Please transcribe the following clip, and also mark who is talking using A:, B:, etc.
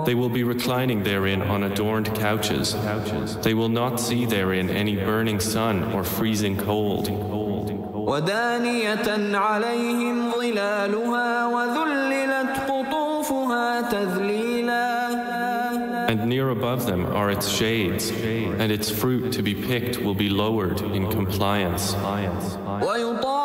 A: They will be reclining therein on adorned couches. They will not see therein any burning sun or freezing cold.
B: ودانية عليهم ظلالها وذللت قطوفها تذليلا.
A: And near above them are its shades, and its fruit to be picked will be lowered in compliance.